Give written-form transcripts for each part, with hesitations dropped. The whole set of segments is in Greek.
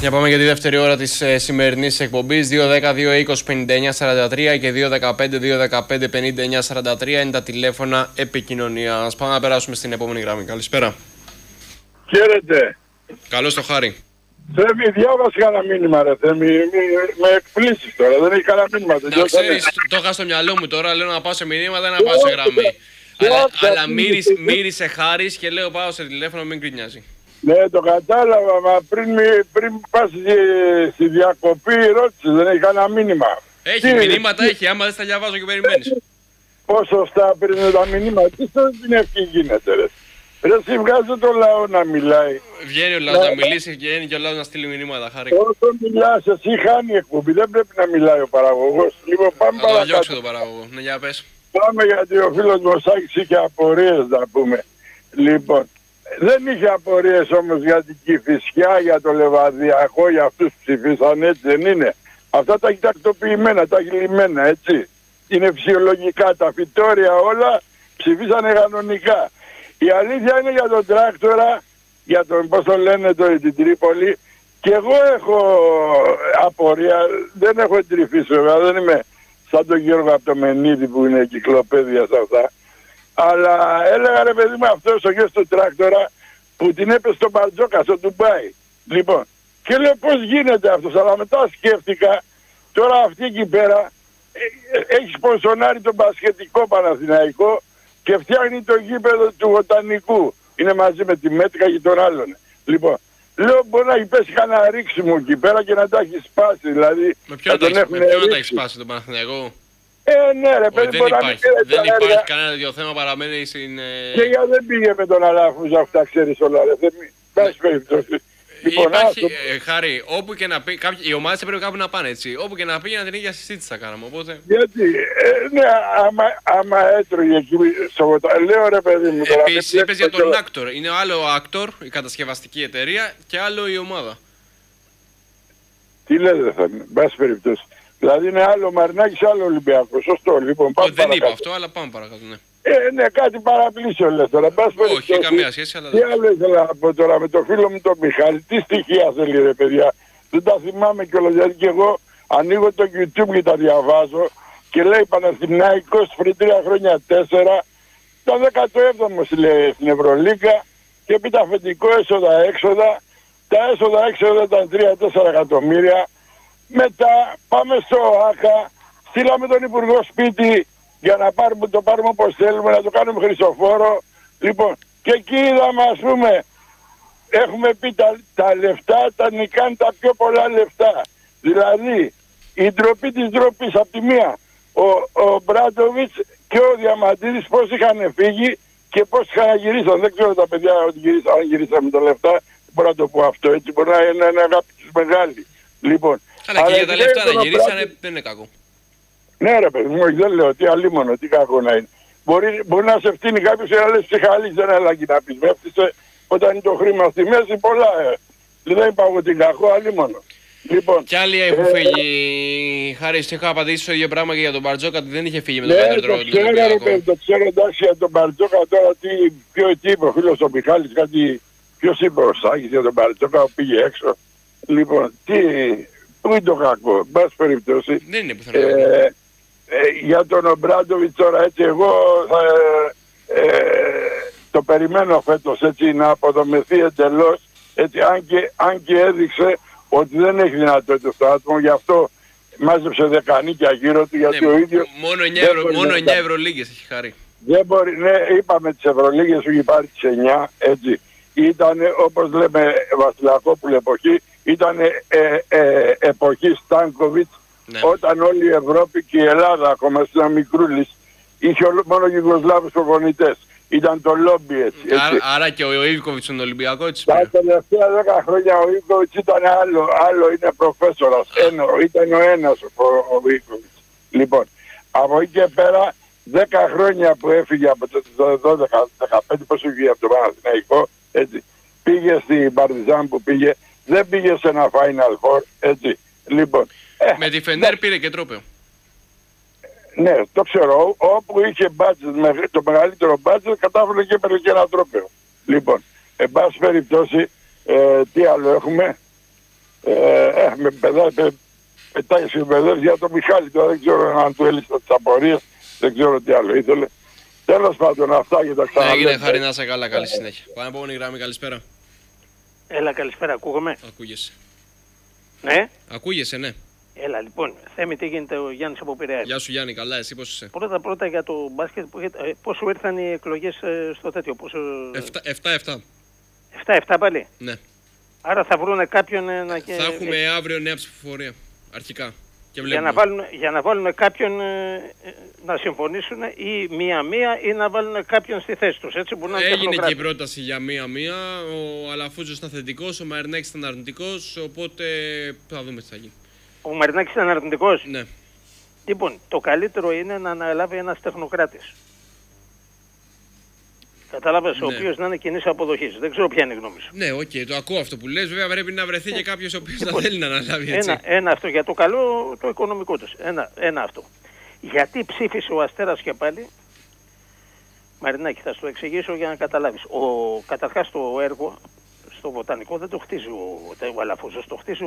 Για πάμε για τη δεύτερη ώρα της σημερινής εκπομπής. 2-10-2-20-59-43 και 2-15-2-15-59-43 είναι τα τηλέφωνα επικοινωνίας. Πάμε να περάσουμε στην επόμενη γραμμή. Καλησπέρα. Χαίρετε. Καλώς το Χάρη. Θέμη, διάβασε κανένα μήνυμα ρε Θέμη, με εκπλήσεις τώρα, δεν έχει κανένα μήνυμα. Να ξέρεις, το είχα στο μυαλό μου τώρα, λέω να πάω σε μηνύματα, να πάω σε γραμμή. Αλλά μύρισε Χάρης και λέω πάω σε τηλέφωνο, μην κρινιάζει. Ναι, το κατάλαβα, μα πριν πας στη διακοπή ρώτησες, δεν έχει κανένα μήνυμα. Έχει μηνύματα, έχει, άμα δεν στα διαβάζω και περιμένεις. Πώς σωστά πριν τα μηνύματα, τι στον την ευχή γίνεται ρε. Ρε εσύ βγάζω το λαό να μιλάει. Βγαίνει ο λαός να μιλήσει, βγαίνει και ο λαός να στείλει μηνύματα, Χάρη. Όσο μιλάς εσύ χάνει η εκπομπή, δεν πρέπει να μιλάει ο παραγωγός. Λοιπόν, πάμε να το παρακάτω. διώξω τον παραγωγό, ναι για πες. Πάμε γιατί ο φίλος μου ο Σάκης είχε απορίες να πούμε. Λοιπόν, δεν είχε απορίες όμως για την Κηφισιά, για το Λεβαδιακό, για αυτούς που ψηφίσαν, έτσι δεν είναι. Αυτά τα έχει τακτοποιημένα, τα έχει λυμμένα, έτσι. Είναι φυσιολογικά, τα φυτόρια όλα ψηφίσανε κανονικά. Η αλήθεια είναι για τον τράκτορα, για τον πώς το λένε την Τρίπολη, και εγώ έχω απορία, δεν έχω εντρυφήσει βέβαια, δεν είμαι σαν τον Γιώργο από το Μενίδη που είναι κυκλοπαίδεια σε αυτά. Αλλά έλεγα ρε παιδί μου αυτός ο γιος του τράκτορα που την έπεσε στον Μπαρτζόκα στο Ντουμπάι. Λοιπόν, και λέω πώς γίνεται αυτός, αλλά μετά σκέφτηκα, τώρα αυτή εκεί πέρα έχει σπονσονάρει τον μπασκετικό Παναθηναϊκό και φτιάχνει το γήπεδο του Βοτανικού. Είναι μαζί με τη Μέτκα και τον άλλον. Λοιπόν, λέω μπορεί να έχει πέσει κανένα ρίξιμο εκεί πέρα και να τα έχει σπάσει. Δηλαδή, με ποιον τα έχει σπάσει τον Παναθηναϊκό? Ναι ρε παιδί, δεν υπάρχει κανένα τέτοιο θέμα, παραμένει στην... Και γιατί δεν πήγε με τον Αλάφουζα, αυτά ξέρεις όλα ρε. Πάση περιπτώσει. Υπάρχει, Χάρη, όπου και να πει, οι ομάδες πρέπει κάπου να πάνε έτσι. Όπου και να πήγαιναν την ίδια συζήτηση θα κάναμε. Οπότε... Γιατί, ναι, άμα έτρωγε εκεί, λέω ρε παιδί μου. Επίσης είπες για τον Actor. Είναι άλλο ο Actor, η κατασκευαστική εταιρεία, και άλλο η ομάδα. Τι λέτε θα είναι, πάση περιπτώσει. Δηλαδή είναι άλλο Μαρινάκης, άλλο Ολυμπιακός. Σωστό, λοιπόν. Δεν είπα αυτό, αλλά πάμε παρακάτω, ναι. Ναι, κάτι παραπλήσιο λες τώρα. Όχι, καμία σχέση, αλλά... Τι άλλο ήθελα να πω τώρα με το φίλο μου τον Μιχάλη, τι στοιχεία θέλει ρε παιδιά. Δεν τα θυμάμαι κιόλας, γιατί και εγώ ανοίγω το YouTube και τα διαβάζω και λέει Παναθηναϊκός πριν 3 χρόνια 4, το 17ο λέει στην Ευρωλίγκα και πει τα αφεντικό έσοδα-έξοδα, τα έσοδα-έξοδα ήταν 3-4 εκατομμύρια. Μετά πάμε στο ΆΚΑ, στείλαμε τον Υπουργό σπίτι για να το πάρουμε όπως θέλουμε, να το κάνουμε χρυσοφόρο. Λοιπόν, και εκεί είδαμε ας πούμε, έχουμε πει τα λεφτά, τα νικάνε τα πιο πολλά λεφτά. Δηλαδή, η ντροπή της ντροπής από τη μία, ο Μπράντοβιτς και ο Διαμαντίδης πώς είχαν φύγει και πώς είχαν γυρίσαν. Δεν ξέρω τα παιδιά ότι αν γυρίσαμε τα λεφτά, μπορώ να το πω αυτό έτσι, μπορεί να είναι ένα αγάπη τους μεγάλη. Λοιπόν, αλλά και για τα λεφτά να γυρίσανε δεν είναι κακό. Ναι ρε παιδί μου, δεν λέω τι αλίμονο, τι κακό να είναι. Μπορεί να σε φτύνει κάποιος και να λες ψυχαλής, δεν έλαγε να πεις. Με έφτιασε όταν είναι το χρήμα στη μέση πολλά. Δεν είπα εγώ τι κακό, αλίμονο. Λοιπόν, κι άλλοι έχουν φύγει. Χάρη, είχα απαντήσει το ίδιο πράγμα και για τον Μπαρτζόκα, ότι δεν είχε φύγει με τον καλύτερο Ολυμπιακό. Το ξέρω εντάξει για τον Μπαρτζόκα τώρα, τι είπε ο φίλος ο Μιχάλης, κάτι ποιος είπε ο Σάκης για τον Μπαρτζόκα που πήγε έξω. Λοιπόν, πού είναι το κακό, εν πάση περιπτώσει. Δεν είναι πουθενά. Για τον Ομπράντοβιτς τώρα έτσι εγώ το περιμένω φέτος έτσι να αποδομηθεί εντελώς, έτσι, αν και έδειξε ότι δεν έχει δυνατότητα στο άτομο, γι' αυτό μάζεψε δεκανίκια γύρω του, γιατί ο ίδιος... Μόνο 9 Ευρωλίγκες έχει Χάρη. Δεν μπορεί, ναι, είπαμε τις Ευρωλίγκες, έχει πάρει τις 9, έτσι. Ήταν, όπως λέμε, Βασιλακόπουλο εποχή, ήταν εποχή Στάνκοβιτς, ναι. Όταν όλη η Ευρώπη και η Ελλάδα ακόμα στην μικρούλης είχε μόνο Γιουγκοσλάβους προπονητές. Ήταν το λόμπι έτσι. Άρα και ο Ιβκοβιτς είναι Ολυμπιακό έτσι. Τα τελευταία 10 χρόνια ο Ιβκοβιτς ήταν άλλο είναι προφέσορας. Ήταν ο ένας ο Ιβκοβιτς. Λοιπόν, από εκεί και πέρα 10 χρόνια που έφυγε από το 12-15 πώς έφυγε από το Παναθηναϊκό, έτσι. Πήγε στην Παρτιζάν που πήγε, δεν πήγε σε ένα Final Four, έτσι. Λοιπόν, με τη Φενέρ πήρε και τρόπαιο. Ναι, το ξέρω. Όπου είχε budget, το μεγαλύτερο budget, κατάφερε και έπαιρνε και ένα τρόπαιο. Λοιπόν, εν πάση περιπτώσει, τι άλλο έχουμε. Με πετάει συμπεδές για τον Μιχάλη. Τώρα δεν ξέρω αν του έλυσε τις απορίες. Δεν ξέρω τι άλλο ήθελε. Τέλος πάντων, αυτά και τα ξαναλέμε. Έγινε, Χάρη, να είσαι καλά. Καλή συνέχεια. Πάμε επόμενη γραμμή. Καλησπέρα. Έλα, καλησπέρα, ακούγομαι. Ακούγεσαι. Ναι. Ακούγεσαι, ναι. Έλα, λοιπόν, Θέμη, τι γίνεται, ο Γιάννης από Πειραιά. Γεια σου, Γιάννη, καλά, εσύ πώς είσαι? Πρώτα για το μπάσκετ, πώς σου ήρθαν οι εκλογές στο τέτοιο, 7-7. 7-7 πάλι. Ναι. Άρα θα βρούνε κάποιον να... Θα έχουμε αύριο νέα ψηφοφορία, αρχικά. Και για να βάλουν κάποιον να συμφωνήσουν ή μία-μία ή να βάλουν κάποιον στη θέση τους, έτσι, που να έγινε και η πρόταση για μία-μία, ο Αλαφούζος ήταν θετικός, ο Μαρινάκης ήταν αρνητικός, οπότε θα δούμε τι θα γίνει. Ο Μαρινάκης ήταν αρνητικός. Ναι. Λοιπόν, το καλύτερο είναι να αναλάβει ένας τεχνοκράτης. Κατάλαβες, ναι. Ο οποίος να είναι κοινής αποδοχής. Δεν ξέρω ποια είναι η γνώμη σου. Ναι, οκ, το ακούω αυτό που λες. Βέβαια πρέπει να βρεθεί και κάποιος ο οποίος να θέλει να αναλάβει, έτσι. Ένα αυτό για το καλό, το οικονομικό τους. Ένα αυτό. Γιατί ψήφισε ο Αστέρας και πάλι? Μαρινάκη, θα σου το εξηγήσω για να καταλάβεις. Καταρχάς το έργο στο Βοτανικό δεν το χτίζει ο Αλαφούζος, το χτίζει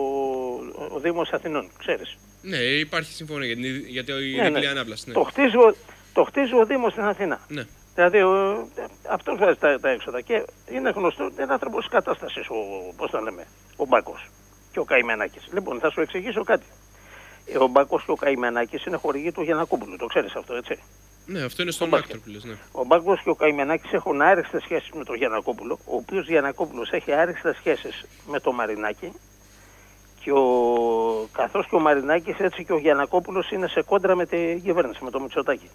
ο Δήμος Αθηνών, ξέρεις. Ναι, υπάρχει συμφωνία γιατί η διπλή ανάπλαση. Ναι. Το χτίζει ο Δήμος στην Αθήνα. Ναι. Δηλαδή αυτός βάζει τα έξοδα και είναι γνωστό, είναι άνθρωπος της κατάστασης, πώς το λέμε, ο Μπάκος και ο Καημενάκης. Λοιπόν, θα σου εξηγήσω κάτι. Ο Μπάκος και ο Καημενάκης είναι χορηγοί του Γιαννακόπουλου, το ξέρεις αυτό, έτσι? Ναι, αυτό είναι στον άκτορ που λες, ναι. Ο Μπάκος και ο Καημενάκης έχουν άριστες σχέσεις με τον Γιαννακόπουλο, ο οποίος Γιαννακόπουλος έχει άριστες σχέσεις με τον Μαρινάκη και καθώς και ο Μαρινάκης, έτσι και ο Γιαννακόπουλος είναι σε κόντρα με την κυβέρνηση, με τον Μητσοτάκη.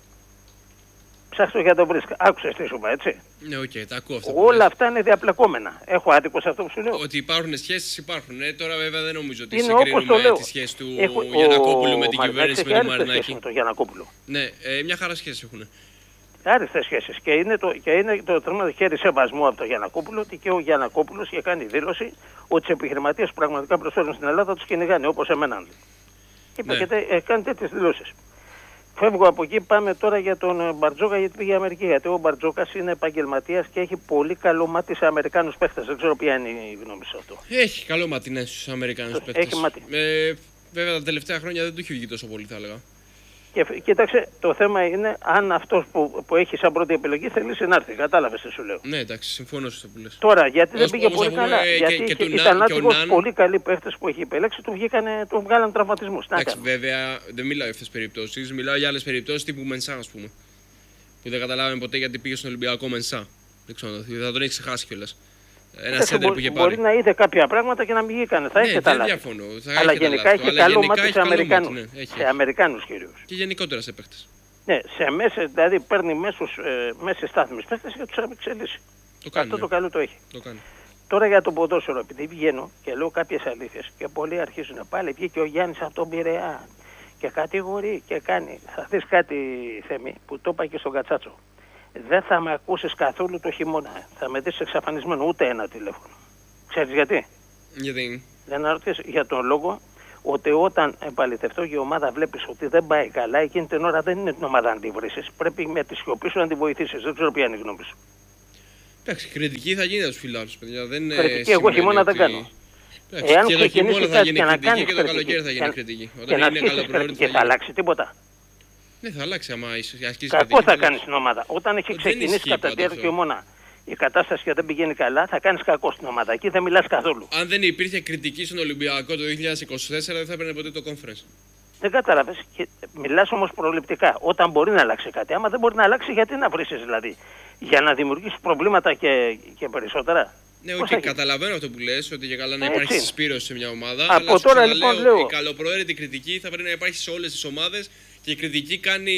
Ψάξτε για να το βρεις. Άκουσες τι σου είπα, έτσι? Ναι, οκ, τα ακούω αυτά. Όλα αυτά είναι διαπλεκόμενα. Έχω άδικο σε αυτό που σου λέω? Ότι υπάρχουν σχέσεις, υπάρχουν. Τώρα βέβαια δεν νομίζω ότι είναι συγκρίνουμε τη σχέση του Γιαννακόπουλου με την κυβέρνηση με τον Μαρινάκη. Με τον Γιαννακόπουλο. Ναι, μια χαρά σχέσεις έχουν. Άριστες σχέσεις. Και είναι το τρίμα χέρι σεβασμού από τον Γιαννακόπουλο, ότι και ο Γιαννακόπουλος είχε κάνει δήλωση ότι τους επιχειρηματίες που πραγματικά προσφέρουν στην Ελλάδα τους κυνηγάνε, όπως εμένα. Είπε και κάνει τέτοιες δηλώσεις. Φεύγω από εκεί, πάμε τώρα για τον Μπαρτζόκα, γιατί πήγε η Αμερική. Γιατί ο Μπαρτζόκας είναι επαγγελματίας και έχει πολύ καλό μάτι σε Αμερικάνους παίχτες. Δεν ξέρω ποια είναι η γνώμη σε αυτό. Έχει καλό μάτι, ναι, στους Αμερικάνους παίχτες. Έχει μάτι. Βέβαια τα τελευταία χρόνια δεν του έχει βγει τόσο πολύ, θα έλεγα. Και κοίταξε, το θέμα είναι αν αυτός που έχει σαν πρώτη επιλογή θέλει να έρθει. Κατάλαβες τι σου λέω? Ναι, εντάξει, συμφωνώ σε αυτό που λες. Τώρα, γιατί δεν πήγε πολύ καλά? Γιατί ήταν άτυχος, πολύ Ναν... καλοί παίχτες που έχει επιλέξει, του βγάλαν τραυματισμούς. Εντάξει, βέβαια δεν μιλάω για αυτές τις περιπτώσεις. Μιλάω για άλλες περιπτώσεις τύπου Μενσά, ας πούμε. Που δεν καταλάβαμε ποτέ γιατί πήγε στον Ολυμπιακό Μενσά. Δεν ξέρω, θα τον έχει ξεχάσει κιόλας. Ένα σέντερ που είχε πάρει. Μπορεί να είδε κάποια πράγματα και να μην βγήκανε. Θα έχει τα λάθη. Αλλά γενικά έχει καλό μάτι σε Αμερικάνους. Σε Αμερικάνους κυρίως. Και γενικότερα σε παίχτες. Ναι, σε μέσα, δηλαδή παίρνει μέσες στάθμες παίχτες και τους εξελίσσει. Αυτό το καλό το έχει. Τώρα για το ποδόσφαιρο, επειδή βγαίνω και λέω κάποιες αλήθειες και πολλοί αρχίζουν πάλι, βγήκε ο Γιάννης από τον Πειραιά και κατηγορεί και κάνει. Θα δεις κάτι, Θέμη, που το είπα και στον Κατσάτσο. Δεν θα με ακούσεις καθόλου το χειμώνα. Θα με δεις εξαφανισμένο ούτε ένα τηλέφωνο. Ξέρεις γιατί? Γιατί? Δεν αναρωτιέσαι, για τον λόγο ότι όταν επαληθευτώ και η ομάδα βλέπεις ότι δεν πάει καλά, εκείνη την ώρα δεν είναι την ομάδα να τη βρήσεις. Πρέπει με τη σιωπή σου να τη βοηθήσεις. Δεν ξέρω ποια είναι η γνώμη σου. Εντάξει, κριτική θα γίνει από τους φιλάθλους, παιδιά. Κριτική εγώ χειμώνα δεν κάνω. Εάν και το χειμώνα θα γίνει κριτική και το καλοκαίρι θα γίνει κριτική. Όταν είναι καλοπροαίρετη θα αλλάξει τίποτα. Ναι, θα αλλάξει άμα ασκήσεις κριτική. Κακό θα κάνεις στην ομάδα. Όταν έχει ξεκινήσει κατά τη διάρκεια του χειμώνα η κατάσταση και δεν πηγαίνει καλά, θα κάνεις κακό στην ομάδα. Εκεί δεν μιλάς καθόλου. Αν δεν υπήρχε κριτική στον Ολυμπιακό το 2024, δεν θα έπαιρνε ποτέ το conference. Δεν κατάλαβες. Μιλάς όμως προληπτικά. Όταν μπορεί να αλλάξει κάτι. Άμα δεν μπορεί να αλλάξει, γιατί να βρίσκεις δηλαδή? Για να δημιουργήσεις προβλήματα και περισσότερα. Ναι, όχι, καταλαβαίνω αυτό που λες, ότι για καλά να υπάρχει συσπήρωση σε μια ομάδα. Από αλλά τώρα λοιπόν λέω. Η καλοπροαίρετη κριτική θα πρέπει να υπάρχει σε όλες τις ομάδες και η κριτική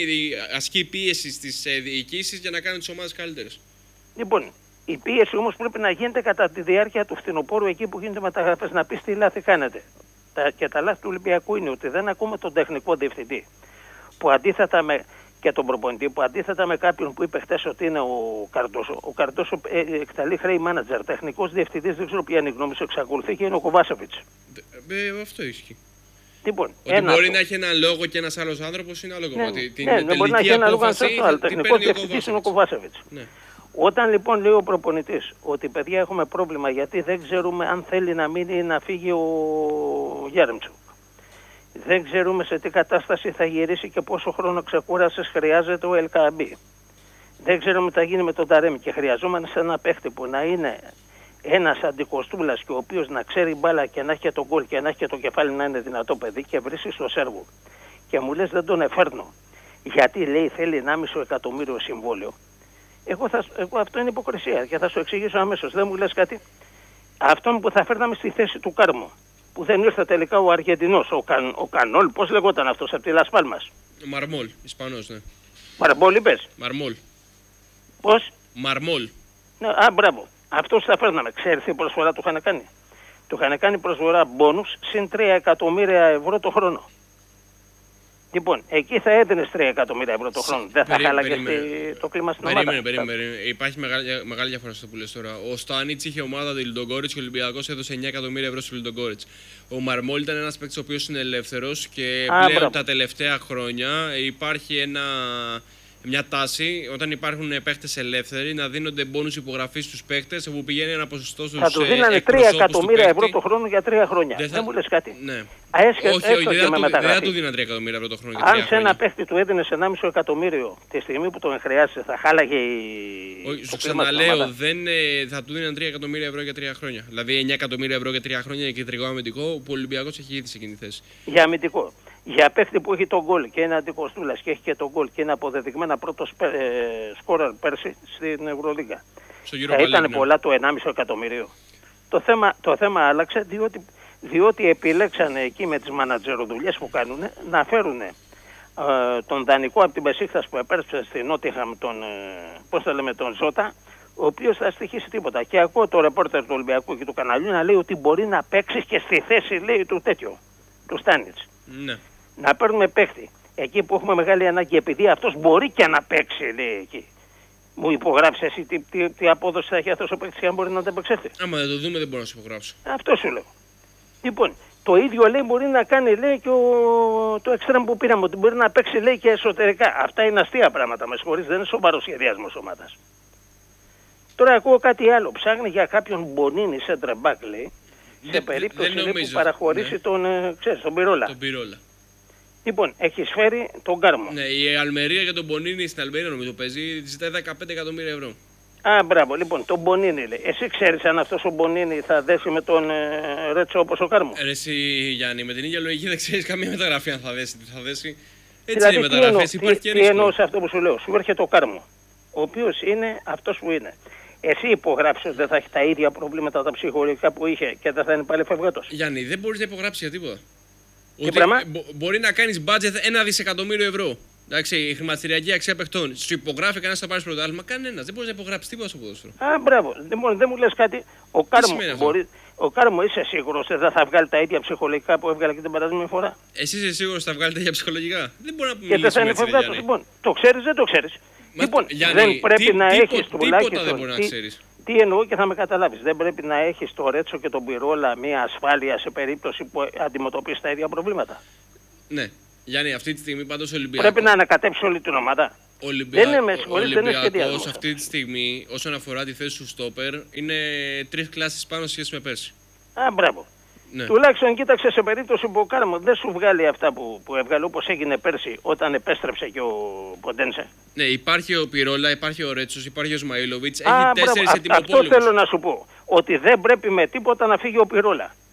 ασκεί πίεση στις διοικήσεις για να κάνουν τις ομάδες καλύτερες. Λοιπόν, η πίεση όμως πρέπει να γίνεται κατά τη διάρκεια του φθινοπόρου, εκεί που γίνεται μεταγραφές, να πεις τι λάθη κάνετε. Και τα λάθη του Ολυμπιακού είναι ότι δεν ακούμε τον τεχνικό διευθυντή, που αντίθετα με. Και τον προπονητή, που αντίθετα με κάποιον που είπε χτες ότι είναι ο Καρντόσο. Ο Καρντόσο εκταλεί χρέη μάνατζερ. Τεχνικός διευθυντής, δεν ξέρω ποια είναι η γνώμη σου, εξακολουθεί και είναι ο Κοβάσεβιτς. Αυτό ισχύει. Λοιπόν, ότι μπορεί να έχει έναν λόγο και ένας άλλος άνθρωπος είναι άλλο κομμάτι. Ναι, μπορεί να έχει έναν λόγο, αλλά τεχνικός διευθυντής είναι ο Κοβάσεβιτς. Ναι. Όταν λοιπόν λέει ο προπονητής ότι παιδιά έχουμε πρόβλημα γιατί δεν ξέρουμε αν θέλει να μείνει ή να φύγει ο Γιάρεμτσουκ. Δεν ξέρουμε σε τι κατάσταση θα γυρίσει και πόσο χρόνο ξεκούρασης χρειάζεται ο Ελκαμπή. Δεν ξέρουμε τι θα γίνει με τον Ταρέμι και χρειαζόμαστε ένα παίχτη που να είναι ένας αντικοστούλας και ο οποίος να ξέρει μπάλα και να έχει και τον γκολ και να έχει και το κεφάλι να είναι δυνατό παιδί και βρίσκει στο Σέρβο. Και μου λες δεν τον εφέρνω. Γιατί λέει θέλει 1,5 εκατομμύριο συμβόλαιο. Εγώ αυτό είναι υποκρισία και θα σου εξηγήσω αμέσως. Δεν μου λες κάτι. Αυτόν που θα φέρναμε στη θέση του Κάρμο. Που δεν ήρθε τελικά ο Αργεντινός, ο Κανόλ, πώς λεγόταν αυτός από τη Λας Πάλμας. Μαρμόλ, Ισπανός, ναι. Μαρμόλ είπες. Μαρμόλ. Πώς. Μαρμόλ. Ναι, μπράβο. Αυτός θα φέρναμε. Ξέρεις τι προσφορά του είχαν κάνει. Του είχαν κάνει προσφορά μπόνους συν 3 εκατομμύρια ευρώ το χρόνο. Λοιπόν, εκεί θα έδινες 3 εκατομμύρια ευρώ το χρόνο. Δεν θα χάλαγες το κλίμα στην ομάδα. Περίμενε. Υπάρχει μεγάλη διαφορά στο που λες τώρα. Ο Στάνιτς είχε ομάδα του Λιντογκόριτς και ο Ολυμπιακός έδωσε 9 εκατομμύρια ευρώ στο Λιντογκόριτς. Ο Μαρμόλ ήταν ένας παίκτης ο οποίος είναι ελεύθερος και πλέον τα τελευταία χρόνια υπάρχει μια τάση όταν υπάρχουν παίκτες ελεύθεροι να δίνονται μπόνους υπογραφής στους παίκτες όπου πηγαίνει ένα ποσοστό στους εκπροσώπους. Θα του δίνανε 3 εκατομμύρια ευρώ το χρόνο για 3 χρόνια. Δεν μου λες κάτι. Ναι. Όχι, δεν του δίνανε 3 εκατομμύρια ευρώ το χρόνο για 3 χρόνια. Αν σε ένα παίκτη του έδινες 1,5 εκατομμύριο τη στιγμή που τον χρειάζεσαι, θα χάλαγε σου ξαναλέω, θα του δίνανε 3 εκατομμύρια ευρώ για 3 χρόνια. Δηλαδή 9 εκατομμύρια ευρώ για 3 χρόνια για κεντρικό αμυντικό που ο Ολυμπιακός έχει ήδη σε εκείνη τη θέση. Για αμυντικό. Για παίχτη που έχει τον γκολ και είναι αντικοστούλας και έχει και τον γκολ και είναι αποδεδειγμένα πρώτος σκόρερ πέρσι στην Ευρωλίγκα. Θα ήταν πολλά το 1,5 εκατομμύριο. Το θέμα άλλαξε διότι επιλέξανε εκεί με τις μανατζεροδουλειές που κάνουν να φέρουν τον δανεικό από την Μπεσίκτας που επέρεψε στην Νότιχαμ τον Ζώτα, ο οποίος θα στοιχήσει τίποτα. Και ακούω το ρεπόρτερ του Ολυμπιακού και του καναλιού να λέει ότι μπορεί να παίξει και στη θέση λέει του Στάνιτς. Ναι. Να παίρνουμε παίχτη εκεί που έχουμε μεγάλη ανάγκη, επειδή αυτός μπορεί και να παίξει, λέει εκεί. Μου υπογράψεις εσύ τι απόδοση θα έχει αυτός ο παίκτης και αν μπορεί να ανταπεξέλθει. Άμα δεν το δούμε δεν μπορώ να σου υπογράψω. Αυτό σου λέω. Λοιπόν, το ίδιο λέει μπορεί να κάνει λέει και το εξτρέμ που πήραμε, ότι μπορεί να παίξει λέει και εσωτερικά. Αυτά είναι αστεία πράγματα, με συγχωρείς, δεν είναι σοβαρό σχεδιασμός ομάδας. Τώρα ακούω κάτι άλλο. Ψάχνει για κάποιον Μπονίνι center back, λέει, σε περίπτωση που παραχωρήσει τον Πυρόλα. Λοιπόν, έχει φέρει τον Κάρμο. Ναι, η Αλμερία για τον Μπονίνι στην Αλμερία νομίζω παίζει, ζητάει 15 εκατομμύρια ευρώ. Μπράβο, λοιπόν, τον Μπονίνι λέει. Εσύ ξέρεις αν αυτός ο Μπονίνι θα δέσει με τον Ρέτσο όπως ο Κάρμο. Εσύ Γιάννη, με την ίδια λογική δεν ξέρεις καμία μεταγραφή αν θα δέσει. Τι θα δέσει. Έτσι δηλαδή, είναι μεταγραφές, υπάρχει και ρίσκο. Τι εννοώ σε αυτό που σου λέω. Σου έρχεται ο Κάρμο, ο οποίος είναι αυτός που είναι. Εσύ υπογράψεις ότι δεν θα έχει τα ίδια προβλήματα τα ψυχολογικά που είχε και δεν θα είναι πάλι φευγάτος. Γιάννη, δεν μπορείς να υπογράψεις για τίποτα. Μπορεί να κάνεις budget 1 δισεκατομμύριο ευρώ. Εντάξει, η χρηματιστηριακή αξία παιχτών. Σου υπογράφει κανένας θα πάρει πρωτάθλημα. Κανένας. Δεν μπορεί να υπογράψει τίποτα στο ποδόσφαιρο. Μπράβο. Δεν μου λες κάτι. Ο Κάρμο είσαι σίγουρος ότι δεν θα βγάλει τα ίδια ψυχολογικά που έβγαλε και την περασμένη φορά. Εσύ είσαι σίγουρος ότι θα βγάλει τα ίδια ψυχολογικά. Δεν μπορεί να πει. Και δεν θα είναι φευγάτος. Λοιπόν, το ξέρεις, δεν το ξέρεις. Λοιπόν, δεν πρέπει να έχεις τουλάχιστον. Τίποτα δεν μπορεί να ξέρεις. Τι εννοώ και θα με καταλάβεις. Δεν πρέπει να έχεις το Ρέτσο και τον Πυρόλα μια ασφάλεια σε περίπτωση που αντιμετωπίσεις τα ίδια προβλήματα. Ναι. Γιάννη, αυτή τη στιγμή πάντως ο Ολυμπιακός. Πρέπει να ανακατέψει όλη την ομάδα. Ο Ολυμπιακός αυτή τη στιγμή, όσον αφορά τη θέση του στόπερ, είναι 3 κλάσεις πάνω σχέση με πέρσι. Μπράβο. Ναι. Τουλάχιστον κοίταξε σε περίπτωση που ο Κάρμο δεν σου βγάλει αυτά που έβγαλε όπως έγινε πέρσι όταν επέστρεψε και ο Ποντένσε. Ναι, υπάρχει ο Πυρόλα, υπάρχει ο Ρέτσος, υπάρχει ο Σμαΐλοβιτς. Έχει 4 ετοιμοπόλεμους. Αυτό θέλω να σου πω. Ότι δεν πρέπει με τίποτα να φύγει ο Πυρόλα.